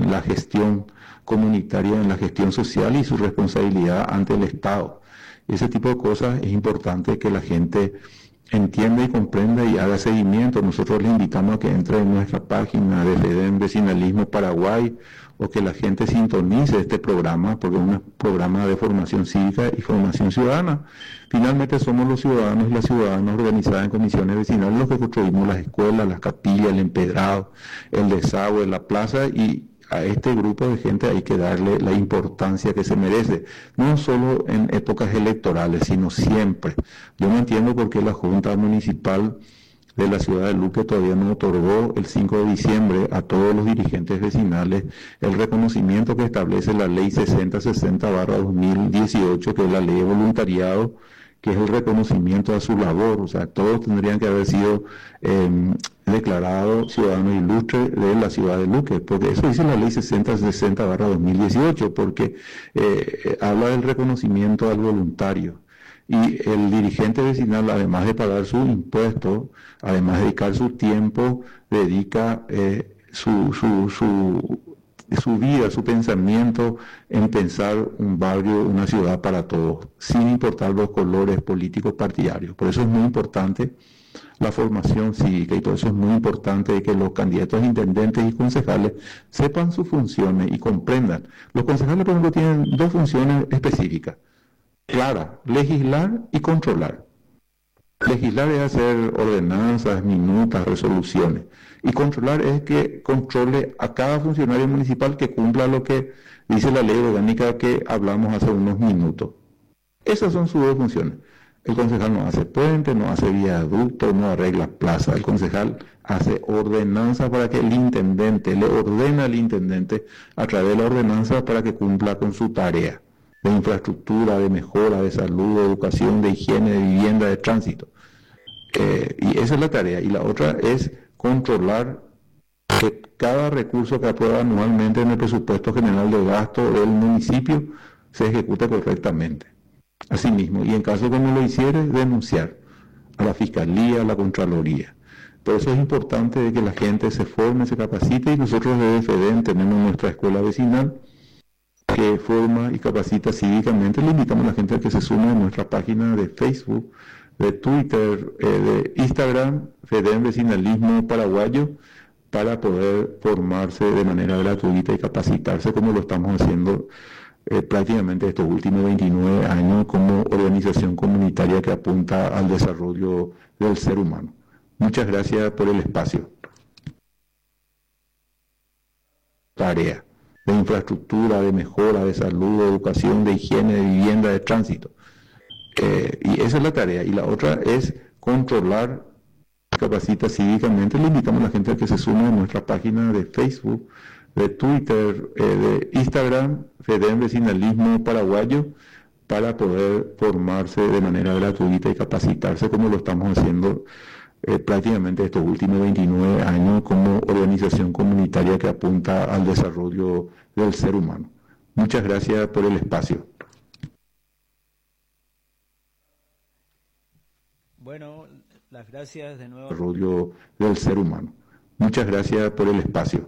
en la gestión comunitaria, en la gestión social y su responsabilidad ante el Estado. Ese tipo de cosas es importante que la gente entienda y comprenda y haga seguimiento. Nosotros les invitamos a que entre en nuestra página de FEDEM Vecinalismo Paraguay, o que la gente sintonice este programa, porque es un programa de formación cívica y formación ciudadana. Finalmente somos los ciudadanos y las ciudadanas organizadas en comisiones vecinales los que construimos las escuelas, las capillas, el empedrado, el desagüe, la plaza, y a este grupo de gente hay que darle la importancia que se merece, no solo en épocas electorales, sino siempre. Yo no entiendo por qué la Junta Municipal de la ciudad de Luque todavía no otorgó el 5 de diciembre a todos los dirigentes vecinales el reconocimiento que establece la ley 6060/2018, que es la ley de voluntariado, que es el reconocimiento a su labor. O sea, todos tendrían que haber sido declarados ciudadanos ilustres de la ciudad de Luque, porque eso dice la ley 6060/2018, porque habla del reconocimiento al voluntario. Y el dirigente vecinal, además de pagar sus impuestos, además de dedicar su tiempo, dedica su vida, su pensamiento en pensar un barrio, una ciudad para todos, sin importar los colores políticos partidarios. Por eso es muy importante la formación cívica, y por eso es muy importante que los candidatos a intendentes y concejales sepan sus funciones y comprendan. Los concejales, por ejemplo, tienen dos funciones específicas clara: legislar y controlar. Legislar es hacer ordenanzas, minutas, resoluciones. Y controlar es que controle a cada funcionario municipal que cumpla lo que dice la ley orgánica que hablamos hace unos minutos. Esas son sus dos funciones. El concejal no hace puentes, no hace viaductos, no arregla plazas. El concejal hace ordenanzas para que el intendente, le ordena al intendente a través de la ordenanza para que cumpla con su tarea de infraestructura, de mejora, de salud, de educación, de higiene, de vivienda, de tránsito. Y esa es la tarea. Y la otra es controlar que cada recurso que aprueba anualmente en el presupuesto general de gasto del municipio se ejecute correctamente. Asimismo, y en caso que no lo hiciere, denunciar a la Fiscalía, a la Contraloría. Por eso es importante que la gente se forme, se capacite, y nosotros desde FEDEM tenemos nuestra escuela vecinal que forma y capacita cívicamente. Le invitamos a la gente a que se sume a nuestra página de Facebook, de Twitter, de Instagram, FEDEM Vecinalismo Paraguayo, para poder formarse de manera gratuita y capacitarse como lo estamos haciendo prácticamente estos últimos 29 años como organización comunitaria que apunta al desarrollo del ser humano. Muchas gracias por el espacio. Tarea de infraestructura, de mejora, de salud, de educación, de higiene, de vivienda, de tránsito. Y esa es la tarea. Y la otra es controlar, capacita cívicamente. Le invitamos a la gente a que se sume a nuestra página de Facebook, de Twitter, de Instagram, FEDEM Vecinalismo Paraguayo, para poder formarse de manera gratuita y capacitarse como lo estamos haciendo prácticamente estos últimos 29 años como organización comunitaria que apunta al desarrollo del ser humano. Muchas gracias por el espacio. Bueno, las gracias de nuevo. Desarrollo del ser humano. Muchas gracias por el espacio.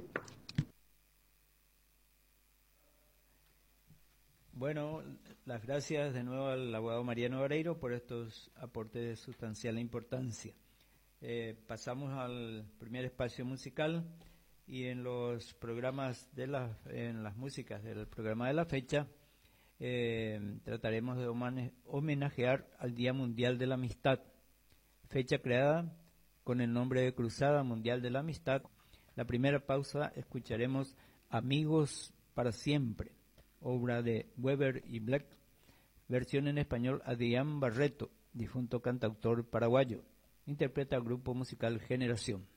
Bueno, las gracias de nuevo al abogado Mariano Vareiro por estos aportes de sustancial importancia. Pasamos al primer espacio musical, y en los programas en las músicas del programa de la fecha trataremos de homenajear al Día Mundial de la Amistad, fecha creada con el nombre de Cruzada Mundial de la Amistad. La primera pausa escucharemos Amigos para Siempre, obra de Weber y Black, versión en español Adrián Barreto, difunto cantautor paraguayo. Interpreta el grupo musical Generación.